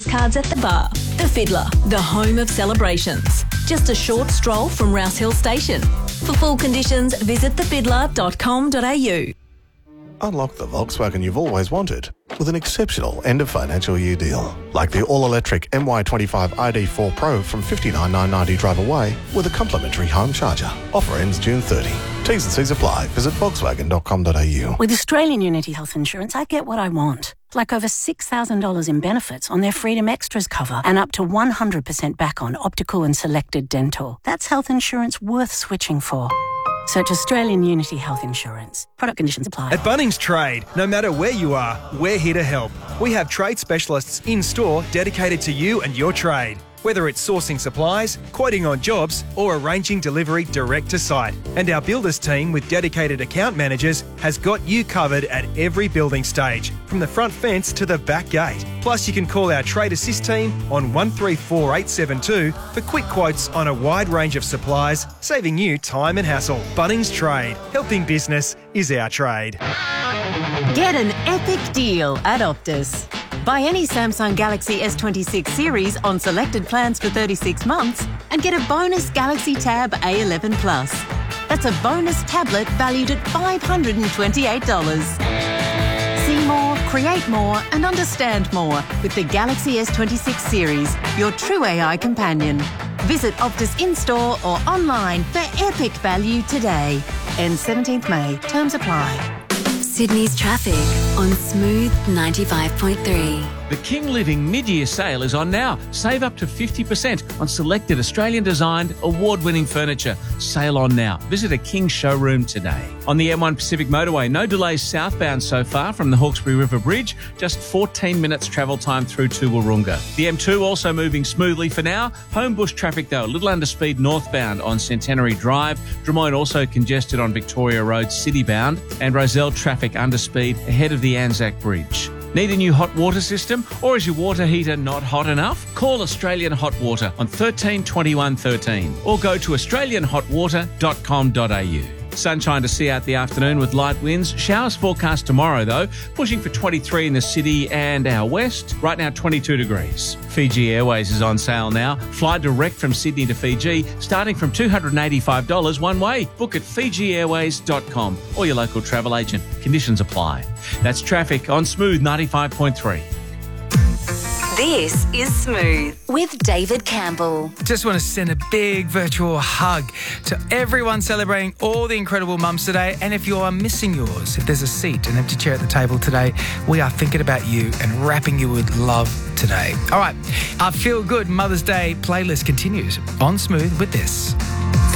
cards at the bar. The Fiddler, the home of celebrations. Just a short stroll from Rouse Hill Station. For full conditions, visit thefiddler.com.au. Unlock the Volkswagen you've always wanted with an exceptional end of financial year deal. Like the all-electric MY25 ID4 Pro from $59,990 drive away with a complimentary home charger. Offer ends June 30. T's and C's apply. Visit volkswagen.com.au. With Australian Unity Health Insurance, I get what I want. Like over $6,000 in benefits on their Freedom Extras cover and up to 100% back on optical and selected dental. That's health insurance worth switching for. Search Australian Unity Health Insurance. Product conditions apply. At Bunnings Trade, no matter where you are, we're here to help. We have trade specialists in-store dedicated to you and your trade. Whether it's sourcing supplies, quoting on jobs, or arranging delivery direct to site. And our builders team with dedicated account managers has got you covered at every building stage, from the front fence to the back gate. Plus, you can call our Trade Assist team on 134872 for quick quotes on a wide range of supplies, saving you time and hassle. Bunnings Trade. Helping business is our trade. Get an epic deal at Optus. Buy any Samsung Galaxy S26 series on selected plans for 36 months and get a bonus Galaxy Tab A11 Plus. That's a bonus tablet valued at $528. See more, create more and understand more with the Galaxy S26 series, your true AI companion. Visit Optus in-store or online for epic value today. Ends 17th May. Terms apply. Sydney's traffic on Smooth 95.3. The King Living mid-year sale is on now. Save up to 50% on selected Australian-designed, award-winning furniture. Sale on now. Visit a King showroom today. On the M1 Pacific Motorway, no delays southbound so far from the Hawkesbury River Bridge. Just 14 minutes travel time through to Wahroonga. The M2 also moving smoothly for now. Homebush traffic though, a little under speed northbound on Centenary Drive. Drummoyne also congested on Victoria Road citybound. And Rozelle traffic under speed ahead of the Anzac Bridge. Need a new hot water system, or is your water heater not hot enough? Call Australian Hot Water on 13 21 13 or go to australianhotwater.com.au. Sunshine to see out the afternoon with light winds. Showers forecast tomorrow though, pushing for 23 in the city and our west. Right now 22 degrees. Fiji Airways is on sale now. Fly direct from Sydney to Fiji, starting from $285 one way. Book at fijiairways.com or your local travel agent. Conditions apply. That's traffic on Smooth 95.3. This is Smooth with David Campbell. Just want to send a big virtual hug to everyone celebrating all the incredible mums today. And if you are missing yours, if there's a seat, an empty chair at the table today, we are thinking about you and wrapping you with love today. All right, our Feel Good Mother's Day playlist continues on Smooth with this.